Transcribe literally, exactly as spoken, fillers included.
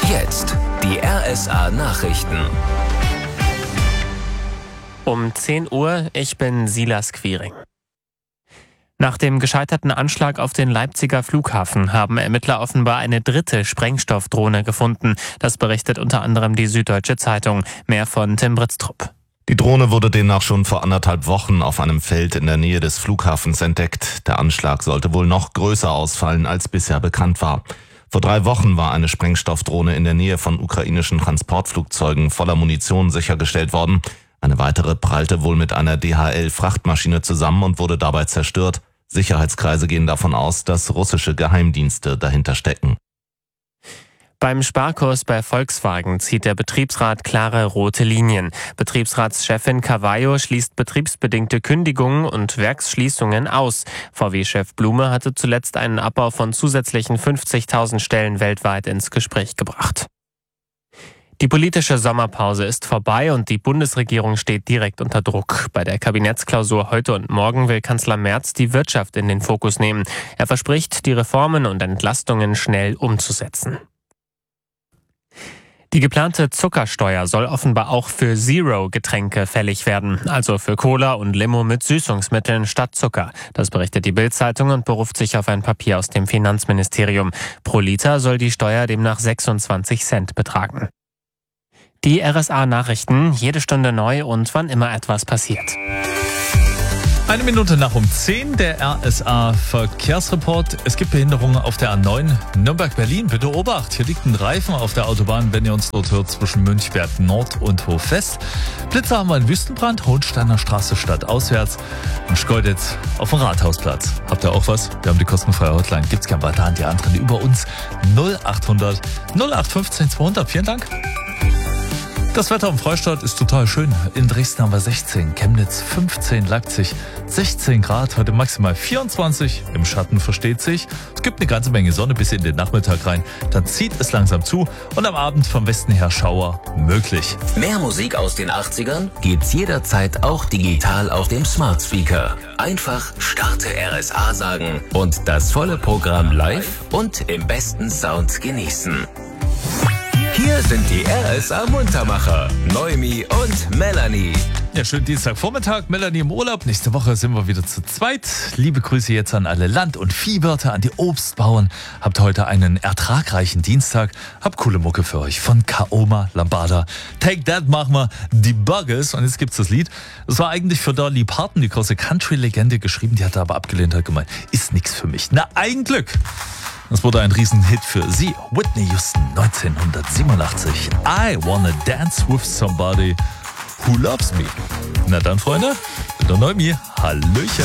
Jetzt die R S A-Nachrichten. Um zehn Uhr, ich bin Silas Quiring. Nach dem gescheiterten Anschlag auf den Leipziger Flughafen haben Ermittler offenbar eine dritte Sprengstoffdrohne gefunden. Das berichtet unter anderem die Süddeutsche Zeitung. Mehr von Tim Britztrup. Die Drohne wurde demnach schon vor anderthalb Wochen auf einem Feld in der Nähe des Flughafens entdeckt. Der Anschlag sollte wohl noch größer ausfallen, als bisher bekannt war. Vor drei Wochen war eine Sprengstoffdrohne in der Nähe von ukrainischen Transportflugzeugen voller Munition sichergestellt worden. Eine weitere prallte wohl mit einer D H L-Frachtmaschine zusammen und wurde dabei zerstört. Sicherheitskreise gehen davon aus, dass russische Geheimdienste dahinter stecken. Beim Sparkurs bei Volkswagen zieht der Betriebsrat klare rote Linien. Betriebsratschefin Cavallo schließt betriebsbedingte Kündigungen und Werksschließungen aus. V W-Chef Blume hatte zuletzt einen Abbau von zusätzlichen fünfzigtausend Stellen weltweit ins Gespräch gebracht. Die politische Sommerpause ist vorbei und die Bundesregierung steht direkt unter Druck. Bei der Kabinettsklausur heute und morgen will Kanzler Merz die Wirtschaft in den Fokus nehmen. Er verspricht, die Reformen und Entlastungen schnell umzusetzen. Die geplante Zuckersteuer soll offenbar auch für Zero-Getränke fällig werden, also für Cola und Limo mit Süßungsmitteln statt Zucker. Das berichtet die Bild-Zeitung und beruft sich auf ein Papier aus dem Finanzministerium. Pro Liter soll die Steuer demnach sechsundzwanzig Cent betragen. Die R S A-Nachrichten, jede Stunde neu und wann immer etwas passiert. Eine Minute nach um zehn, der R S A-Verkehrsreport. Es gibt Behinderungen auf der A neun Nürnberg-Berlin. Bitte Obacht, hier liegt ein Reifen auf der Autobahn, wenn ihr uns dort hört, zwischen Münchberg Nord und Hof-West. Blitzer haben wir in Wüstenbrand, Hohensteiner Straße stadtauswärts und Schkeuditz auf dem Rathausplatz. Habt ihr auch was? Wir haben die kostenfreie Hotline. Gibt's gern weiter an die anderen über uns. null achthundert null acht fünfzehn zweihundert. Vielen Dank. Das Wetter im Freistaat ist total schön. In Dresden haben wir sechzehn, Chemnitz fünfzehn, Leipzig sechzehn Grad, heute maximal vierundzwanzig. Im Schatten versteht sich. Es gibt eine ganze Menge Sonne bis in den Nachmittag rein. Dann zieht es langsam zu und am Abend vom Westen her Schauer möglich. Mehr Musik aus den achtzigern gibt's jederzeit auch digital auf dem Smart Speaker. Einfach Starte R S A sagen und das volle Programm live und im besten Sound genießen. Hier sind die R S A-Muntermacher, Noemi und Melanie. Ja, schönen Dienstagvormittag, Melanie im Urlaub. Nächste Woche sind wir wieder zu zweit. Liebe Grüße jetzt an alle Land- und Viehwirte, an die Obstbauern. Habt heute einen ertragreichen Dienstag. Habt coole Mucke für euch von Kaoma Lambada. Take That machen wir, die Buggers. Und jetzt gibt's das Lied. Das war eigentlich für Dolly Parton, die große Country-Legende, geschrieben. Die hat aber abgelehnt, hat gemeint, ist nix für mich. Na, ein Glück. Das wurde ein Riesenhit für sie. Whitney Houston, neunzehnhundertsiebenundachtzig. I wanna dance with somebody who loves me. Na dann, Freunde, mit der Noemi. Hallöchen.